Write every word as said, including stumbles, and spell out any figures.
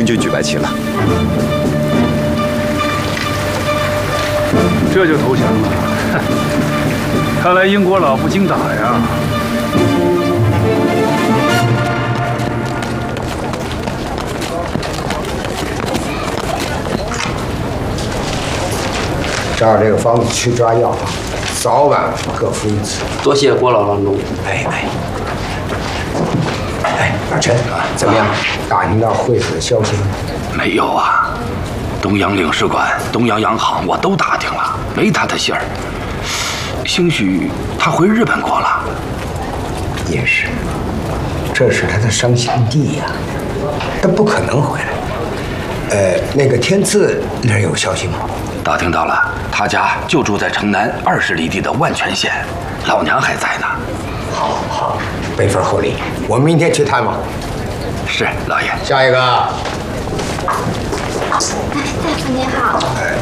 就举白旗了。 这就投降了，看来英国佬不经打呀。 照这个方子去抓药方，早晚各服一次。 多谢郭老郎中。 哎哎。 哎，老陈啊，怎么样？打听到惠子的消息吗？ 没有啊，东洋领事馆、东洋洋行我都打听了，没他的信儿。兴许他回日本国了。 也是，这是他的伤心地呀，他不可能回来。呃，那个天赐那儿有消息吗？ 打听到了，他家就住在城南二十里地的万泉县，老娘还在呢。 好，好，备份厚礼。我们明天去探望。 是，老爷。 下一个。 哎，大夫您好。 哎，